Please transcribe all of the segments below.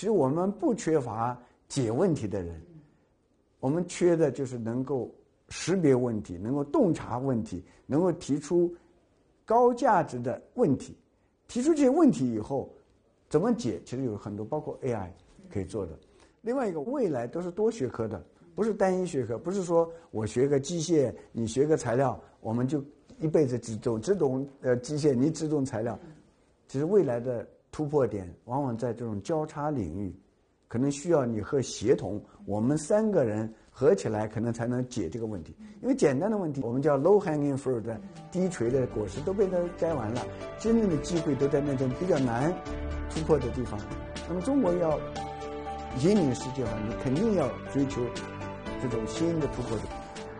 实我们不缺乏解问题的人，我们缺的就是能够识别问题，能够洞察问题，能够提出高价值的问题。提出这些问题以后，怎么解？其实有很多，包括 AI 可以做的。另外一个，未来都是多学科的，不是单一学科，不是说我学个机械，你学个材料，我们就一辈子只懂机械，你只懂材料。其实未来的突破点往往在这种交叉领域，可能需要你和协同，我们3个人合起来，可能才能解这个问题。因为简单的问题，我们叫 low hanging fruit， 低垂的果实都被它摘完了，真正的机会都在那种比较难突破的地方。那么中国要引领世界，你肯定要追求这种新的突破点。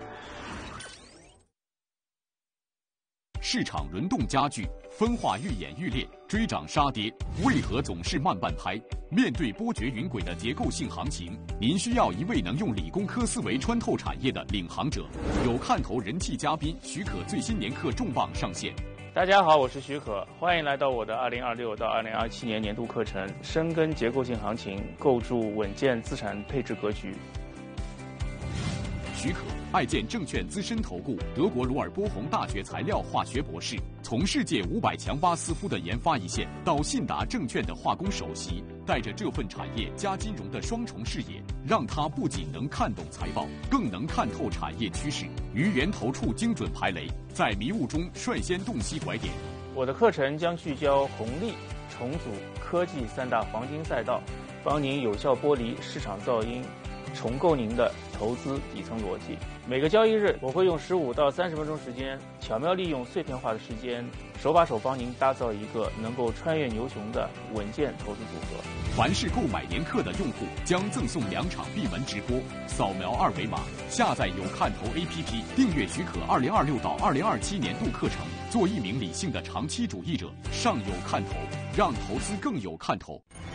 市场轮动加剧，分化愈演愈烈，追涨杀跌，为何总是慢半拍？面对波谲云诡的结构性行情，您需要一位能用理工科思维穿透产业的领航者。有看头人气嘉宾许可最新年课重磅上线。 大家好，我是许可，欢迎来到我的2026到2027年年度课程《深耕结构性行情，构筑稳健资产配置格局》。 许可，爱建证券资深投顾，德国卢尔波鸿大学材料化学博士，从世界500强巴斯夫的研发一线，到信达证券的化工首席，带着这份产业加金融的双重视野，让他不仅能看懂财报，更能看透产业趋势，于源头处精准排雷，在迷雾中率先洞悉拐点。 我的课程将聚焦红利、重组、科技3大黄金赛道，帮您有效剥离市场噪音，重构您的投资底层逻辑。每个交易日，我会用15到30分钟时间，巧妙利用碎片化的时间，手把手帮您打造一个能够穿越牛熊的稳健投资组合。 凡是购买年课的用户将赠送2场闭门直播，扫描2维码，下载有看头 APP， 订阅许可2026到2027年度课程，做一名理性的长期主义者，上有看头，让投资更有看头。